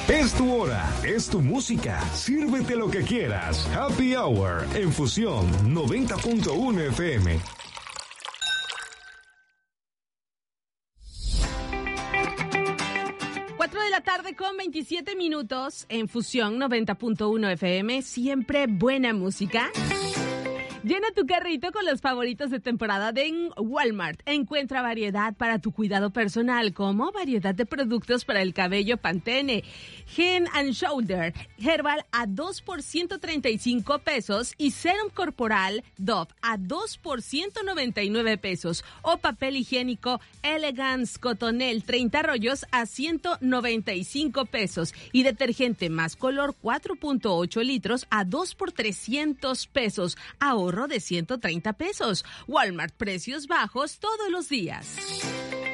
Es tu hora, es tu música, sírvete lo que quieras. Happy Hour en Fusión 90.1 FM. De la tarde con 27 minutos en Fusión 90.1 FM. Siempre buena música. Llena tu carrito con los favoritos de temporada de Walmart. Encuentra variedad para tu cuidado personal, como variedad de productos para el cabello Pantene, Head and Shoulder, Herbal a 2 por 135 pesos y Serum Corporal Dove a 2 por 199 pesos. O papel higiénico Elegance Cotonel 30 rollos a 195 pesos. Y detergente Más Color 4.8 litros a 2 por 300 pesos. Ahorro de 130 pesos. Walmart, precios bajos todos los días.